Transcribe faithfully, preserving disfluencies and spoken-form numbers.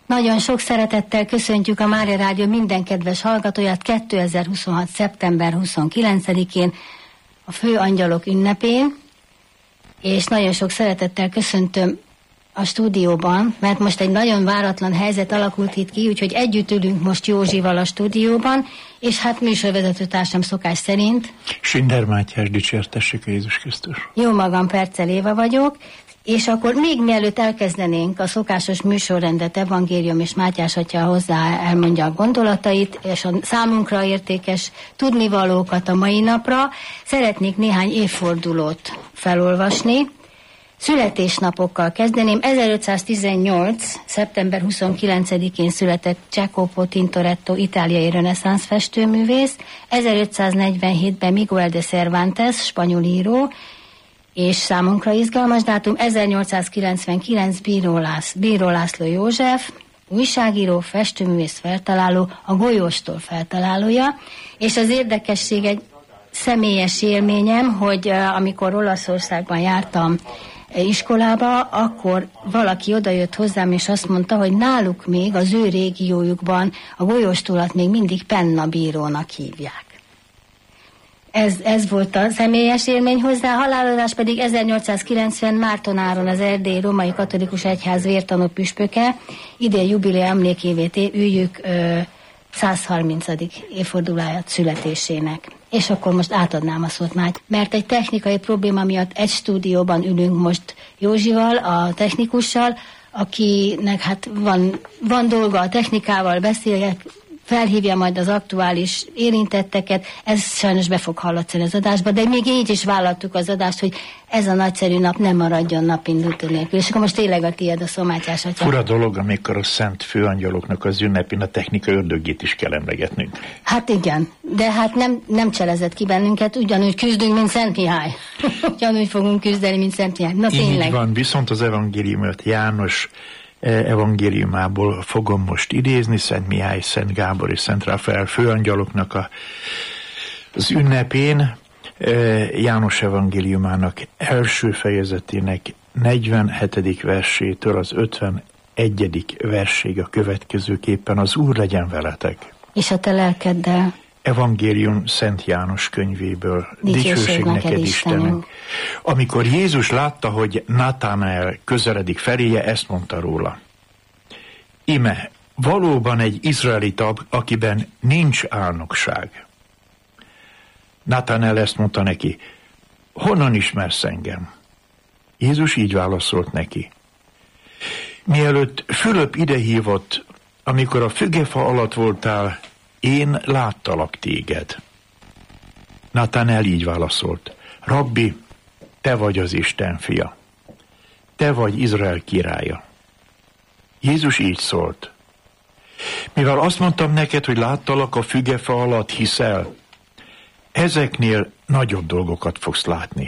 Nagyon sok szeretettel köszöntjük a Mária Rádió minden kedves hallgatóját kétezer-huszonhat. szeptember huszonkilencedikén, a Fő Angyalok ünnepén, és nagyon sok szeretettel köszöntöm a stúdióban, mert most egy nagyon váratlan helyzet alakult itt ki, úgyhogy együtt ülünk most Józsival a stúdióban, és hát műsorvezető társam szokás szerint. Sinder Mátyás, dicsértessük Jézus Krisztus. Jó magam, Percel Éva vagyok, és akkor még mielőtt elkezdenénk a szokásos műsorrendet, evangélium és Mátyás atya hozzá elmondja a gondolatait, és a számunkra értékes tudnivalókat a mai napra, szeretnék néhány évfordulót felolvasni. Születésnapokkal kezdeném. ezerötszáztizennyolc. szeptember huszonkilencedikén született Jacopo Tintoretto, itáliai reneszánsz festőművész. ezerötszáznegyvenhétben Miguel de Cervantes, spanyol író, és számunkra izgalmas dátum, ezernyolcszázkilencvenkilenc Bíró, Lász, Bíró László József, újságíró, festőművész, feltaláló, a Golyóstól feltalálója, és az érdekesség egy személyes élményem, hogy uh, amikor Olaszországban jártam iskolába, akkor valaki odajött hozzám, és azt mondta, hogy náluk még az ő régiójukban a Golyóstólat még mindig Penna bírónak hívják. Ez, ez volt a személyes élmény hozzá, halálozás pedig ezernyolcszázkilencven Márton Áron, az erdélyi római katolikus egyház vértanú püspöke, idén jubileum emlékévét üljük ö, százharmincadik évfordulóját születésének. És akkor most átadnám a szót már, mert egy technikai probléma miatt egy stúdióban ülünk most Józsival, a technikussal, akinek hát van, van dolga a technikával, beszéljek, felhívja majd az aktuális érintetteket, ez sajnos be fog hallatszani az adásba, de még így is vállaltuk az adást, hogy ez a nagyszerű nap nem maradjon napindultó nélkül. És akkor most tényleg a tiéd a szó, Mátyás atya. Fura dolog, amikor a szent főangyaloknak az ünnepén a technika ördögét is kell emlegetnünk. Hát igen, de hát nem, nem cselezett ki bennünket, ugyanúgy küzdünk, mint Szent Mihály. Ugyanúgy fogunk küzdeni, mint Szent Mihály. Na tényleg. Így van, viszont az evangéliumot János evangéliumából fogom most idézni, Szent Mihály, Szent Gábor és Szent Ráfael főangyaloknak a, az ünnepén, János evangéliumának első fejezetének negyvenhetedik versétől az ötvenegyedik verség a következőképpen: az Úr legyen veletek. És a te lelkeddel. Evangélium Szent János könyvéből. Dicsőség neked, Istenünk. Amikor Jézus látta, hogy Natanael közeledik feléje, ezt mondta róla: ime, valóban egy izraelita, akiben nincs álnokság. Natanael ezt mondta neki: honnan ismersz engem? Jézus így válaszolt neki: mielőtt Fülöp idehívott, amikor a fügefa alatt voltál, én láttalak téged. Natanael így válaszolt: Rabbi, te vagy az Isten fia. Te vagy Izrael királya. Jézus így szólt: mivel azt mondtam neked, hogy láttalak a fügefa alatt, hiszel, ezeknél nagyobb dolgokat fogsz látni.